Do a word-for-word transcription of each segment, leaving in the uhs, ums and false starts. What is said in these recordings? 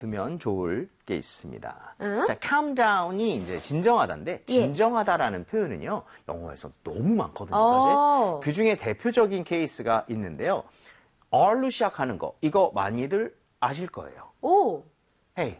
두면 좋을 게 있습니다. 응? 자, calm down이 이제 진정하다인데, 예. 진정하다라는 표현은요, 영어에서 너무 많거든요, 어. 사실. 그 중에 대표적인 케이스가 있는데요. R로 시작하는 거, 이거 많이들 아실 거예요. 오. Hey,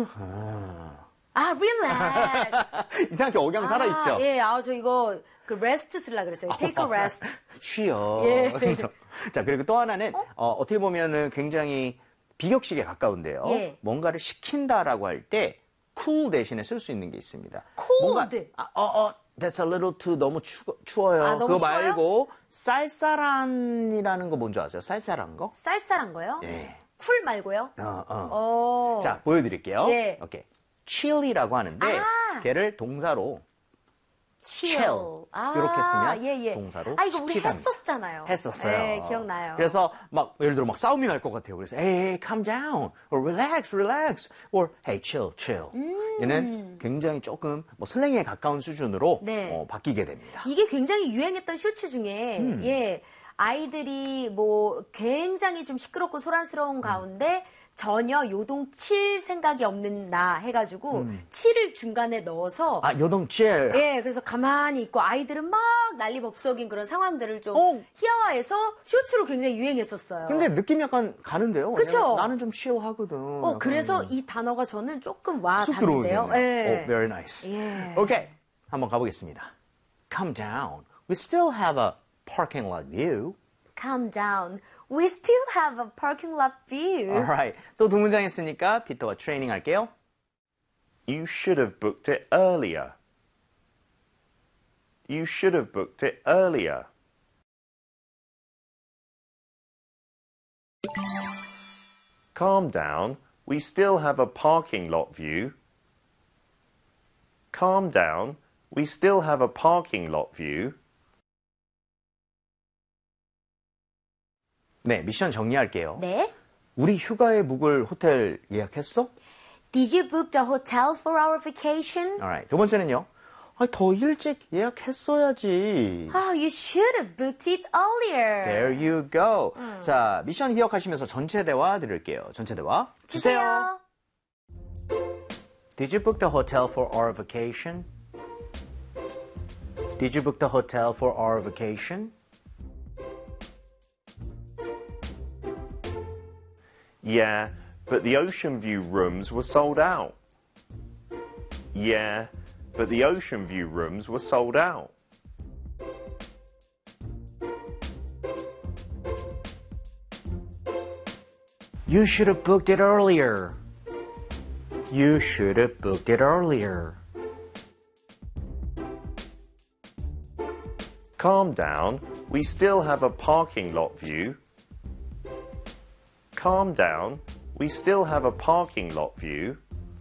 아, relax. 이상하게 억양 살아있죠? 아, 예, 아, 저 이거 그 rest 쓰려고 그랬어요. take a rest. 쉬어. 예. 그래서, 자, 그리고 또 하나는, 어? 어, 어떻게 보면은 굉장히 비격식에 가까운데요. 예. 뭔가를 시킨다라고 할 때 cool 대신에 쓸 수 있는 게 있습니다. cold. 뭔가, 아, 어, 어, that's a little too 너무 추, 추워요. 아, 너무 그거 추워요? 말고 쌀쌀한이라는 거 뭔지 아세요? 쌀쌀한 거? 쌀쌀한 거요? 예. 쿨 말고요? 어, 어. 어. 자, 보여드릴게요. 예. 오케이. chill이라고 하는데 아. 걔를 동사로 chill. chill. 아, 이렇게 쓰면 예, 예. 동사로 아, 이거 우리 시키답니다. 했었잖아요. 했었어요. 네, 기억나요. 그래서 막 예를 들어 막 싸움이 날 것 같아요. 그래서 hey, calm down, or relax, relax, or hey, chill, chill. 음. 얘는 굉장히 조금 뭐 슬랭에 가까운 수준으로 네. 어, 바뀌게 됩니다. 이게 굉장히 유행했던 쇼츠 중에 음. 예 아이들이 뭐 굉장히 좀 시끄럽고 소란스러운 가운데 전혀 요동칠 생각이 없는 나 해가지고 음. 칠을 중간에 넣어서 아, 요동 chill. 예 그래서 가만히 있고 아이들은 막 난리법석인 그런 상황들을 좀 어. 희화화해서 쇼츠로 굉장히 유행했었어요. 근데 느낌이 약간 가는데요. 그쵸? 왜냐면 나는 좀 chill하거든. 어 약간 그래서 이 단어가 저는 조금 와 쑥 닿는데요. 들어오네요. 예. 오, very nice. 예. 오케이, 한번 가보겠습니다. Calm down. We still have a parking lot view. Calm down. We still have a parking lot view. Alright. 또 두 문장 했으니까 피터와 트레이닝 할게요. You should have booked it earlier. You should have booked it earlier. Calm down. We still have a parking lot view. Calm down. We still have a parking lot view. 네, 미션 정리할게요. 네. 우리 휴가에 묵을 호텔 예약했어? Did you book the hotel for our vacation? Alright. 두 번째는요. 아, 더 일찍 예약했어야지. Oh, you should have booked it earlier. There you go. 자, 미션 기억하시면서 전체 대화 들을게요. 전체 대화 주세요. Did you book the hotel for our vacation? Did you book the hotel for our vacation? Yeah, but the Ocean View rooms were sold out. Yeah, but the Ocean View rooms were sold out. You should have booked it earlier. You should have booked it earlier. Calm down. We still have a parking lot view. Calm down. We still have a parking lot view.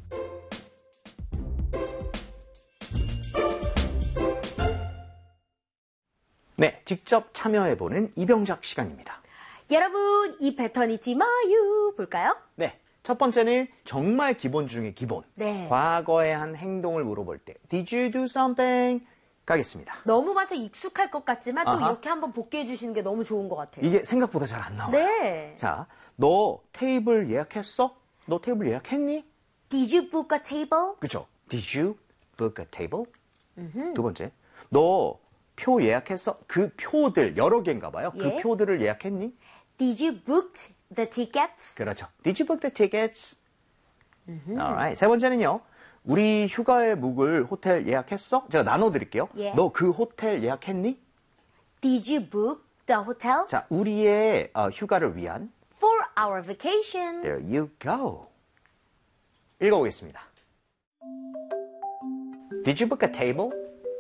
네, 직접 참여해보는 이병작 시간입니다. 여러분, 이 패턴 잊지 마요. 볼까요? 네, 첫 번째는 정말 기본 중에 기본. 네. 과거에 한 행동을 물어볼 때 Did you do something? 가겠습니다. 너무 봐서 익숙할 것 같지만 또 아하. 이렇게 한번 복귀해 주시는 게 너무 좋은 것 같아요. 이게 생각보다 잘 안 나와요. 네. 자, 너 테이블 예약했어? 너 테이블 예약했니? Did you book a table? 그렇죠. Did you book a table? 두 번째, 너 표 예약했어? 그 표들 여러 개인가 봐요. 그 예. 표들을 예약했니? Did you book the tickets? 그렇죠. Did you book the tickets? Alright. 세 번째는요. 우리 휴가에 묵을 호텔 예약했어? 제가 나눠드릴게요. 예. 너 그 호텔 예약했니? Did you book the hotel 자, 우리의 어, 휴가를 위한 for our vacation? There you go. 읽어보겠습니다. Did you book a table?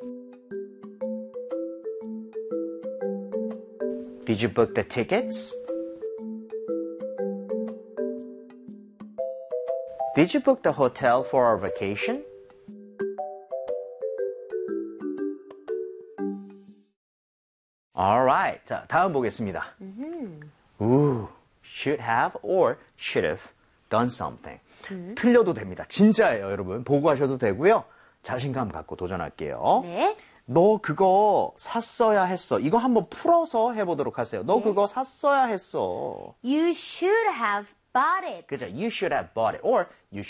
Did you book the tickets? Did you book the hotel for our vacation? Alright. 자, 다음 보겠습니다. Ooh, should have or should have done something. 틀려도 됩니다. 진짜예요, 여러분. 보고 하셔도 되고요. 자신감 갖고 도전할게요. 네. 너 그거 샀어야 했어. 이거 한번 풀어서 해보도록 하세요. 너 네. 그거 샀어야 했어. You should have bought it. 그죠? You should have bought it. Or you